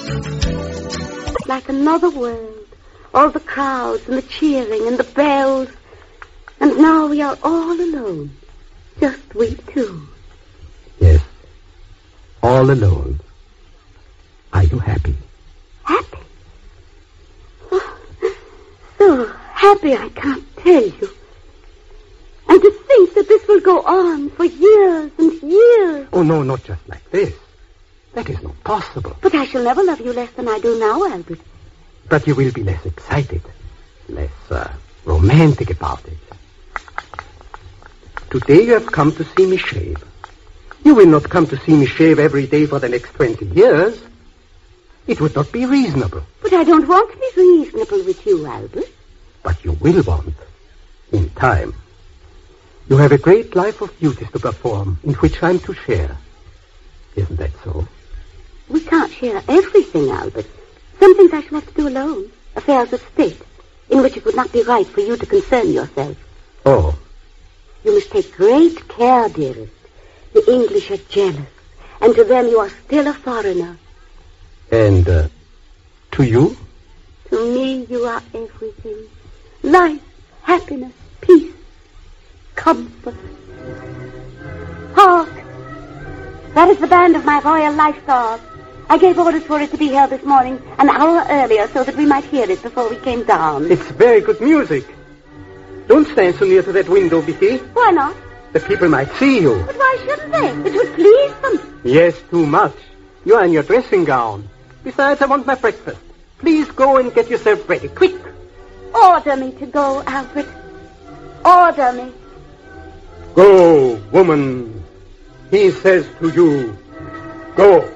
Like another world. All the crowds and the cheering and the bells. And now we are all alone. Just we two. Yes. All alone. Are you happy? Happy? Oh, so happy I can't tell you. And to think that this will go on for years and years. Oh, no, not just like this. That is not possible. But I shall never love you less than I do now, Albert. But you will be less excited, less romantic about it. Today you have come to see me shave. You will not come to see me shave every day for the next 20 years. It would not be reasonable. But I don't want to be reasonable with you, Albert. But you will want, in time. You have a great life of duties to perform, in which I'm to share. Isn't that so? We can't share everything, Albert. Some things I shall have to do alone. Affairs of state, in which it would not be right for you to concern yourself. Oh. You must take great care, dearest. The English are jealous, and to them you are still a foreigner. And, to you? To me you are everything. Life, happiness, peace, comfort. Hark! That is the band of my Royal Life Guard. I gave orders for it to be held this morning an hour earlier so that we might hear it before we came down. It's very good music. Don't stand so near to that window, Vicky. Why not? The people might see you. But why shouldn't they? It would please them. Yes, too much. You are in your dressing gown. Besides, I want my breakfast. Please go and get yourself ready, quick. Order me to go, Albert. Order me. Go, woman. He says to you, go.